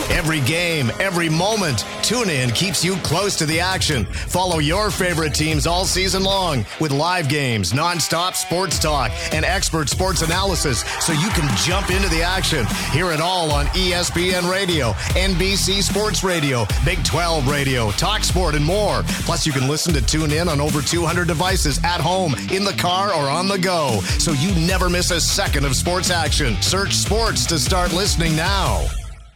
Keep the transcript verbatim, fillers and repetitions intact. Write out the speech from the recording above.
Every game, every moment, TuneIn keeps you close to the action. Follow your favorite teams all season long with live games, nonstop sports talk, and expert sports analysis so you can jump into the action. Hear it all on E S P N Radio, N B C Sports Radio, Big twelve Radio, Talk Sport, and more. Plus, you can listen to TuneIn on over two hundred devices at home, in the car, or on the go, so you never miss a second of sports action. Search sports to start listening now.